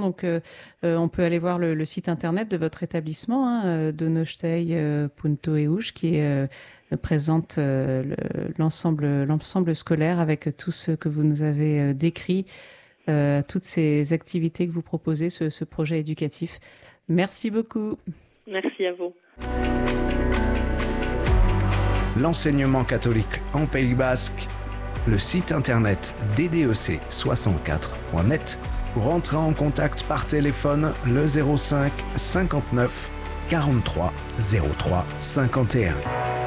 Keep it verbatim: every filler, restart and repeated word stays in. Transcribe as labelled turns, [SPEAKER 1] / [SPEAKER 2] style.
[SPEAKER 1] Donc, euh, euh, on peut aller voir le, le site internet de votre établissement, hein, euh, donostei punto e u, qui est, euh, présente euh, le- l'ensemble, l'ensemble scolaire avec tout ce que vous nous avez euh, décrit, euh, toutes ces activités que vous proposez, ce, ce projet éducatif. Merci beaucoup.
[SPEAKER 2] Merci à vous.
[SPEAKER 3] L'enseignement catholique en Pays Basque, le site internet d d e c soixante-quatre point net. Pour entrer en contact par téléphone, le zéro cinq cinquante-neuf quarante-trois zéro trois cinquante et un.